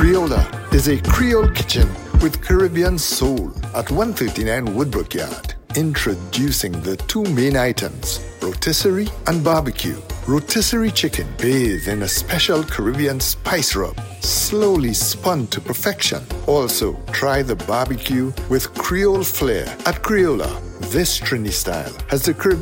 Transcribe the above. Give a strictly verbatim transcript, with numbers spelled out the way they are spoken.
Criolla is a Creole kitchen with Caribbean soul at one thirty-nine Woodbrook Yard. Introducing the two main items, rotisserie and barbecue. Rotisserie chicken bathed in a special Caribbean spice rub, slowly spun to perfection. Also, try the barbecue with Creole flair at Criolla. This Trini style has the Caribbean